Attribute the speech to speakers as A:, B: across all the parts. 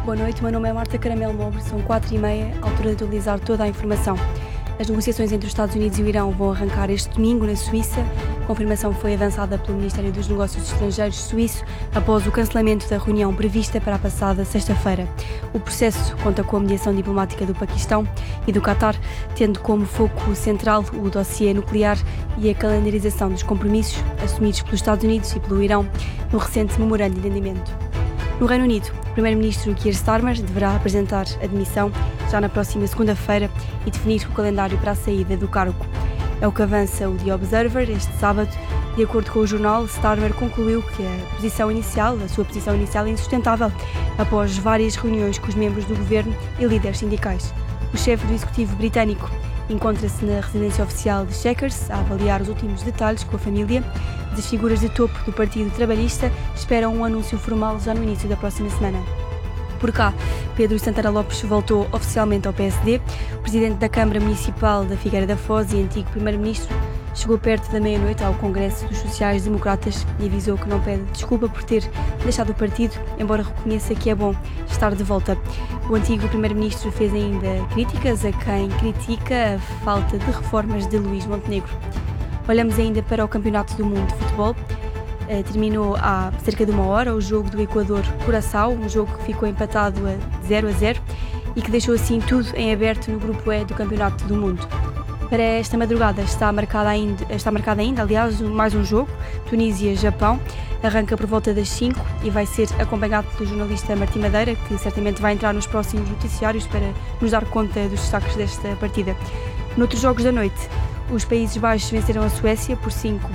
A: boa noite. O meu nome é Marta Caramelo Nobre, são 4h30, altura de atualizar toda a informação. As negociações entre os Estados Unidos e o Irão vão arrancar este domingo na Suíça. A confirmação foi avançada pelo Ministério dos Negócios Estrangeiros suíço após o cancelamento da reunião prevista para a passada sexta-feira. O processo conta com a mediação diplomática do Paquistão e do Qatar, tendo como foco central o dossiê nuclear e a calendarização dos compromissos assumidos pelos Estados Unidos e pelo Irão no recente memorando de entendimento. No Reino Unido, o primeiro-ministro Keir Starmer deverá apresentar a demissão já na próxima segunda-feira e definir o calendário para a saída do cargo. É o que avança o The Observer este sábado. De acordo com o jornal, Starmer concluiu que a sua posição inicial é insustentável após várias reuniões com os membros do governo e líderes sindicais. O chefe do executivo britânico encontra-se na residência oficial de Chequers a avaliar os últimos detalhes com a família. As figuras de topo do Partido Trabalhista esperam um anúncio formal já no início da próxima semana. Por cá, Pedro Santana Lopes voltou oficialmente ao PSD. O presidente da Câmara Municipal da Figueira da Foz e antigo primeiro-ministro chegou perto da meia-noite ao Congresso dos Sociais-Democratas e avisou que não pede desculpa por ter deixado o partido, embora reconheça que é bom estar de volta. O antigo primeiro-ministro fez ainda críticas a quem critica a falta de reformas de Luís Montenegro. Olhamos ainda para o Campeonato do Mundo de Futebol. Terminou há cerca de uma hora o jogo do Equador-Curaçao, um jogo que ficou empatado a 0-0 e que deixou assim tudo em aberto no grupo E do Campeonato do Mundo. Para esta madrugada está marcado ainda, aliás, mais um jogo, Tunísia-Japão, arranca por volta das 5 e vai ser acompanhado pelo jornalista Martim Madeira, que certamente vai entrar nos próximos noticiários para nos dar conta dos destaques desta partida. Noutros jogos da noite, os Países Baixos venceram a Suécia por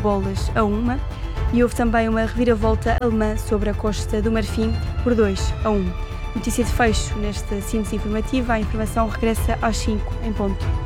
A: 5-1 e houve também uma reviravolta alemã sobre a Costa do Marfim por 2-1. Notícia de fecho nesta síntese informativa, a informação regressa às 5 em ponto.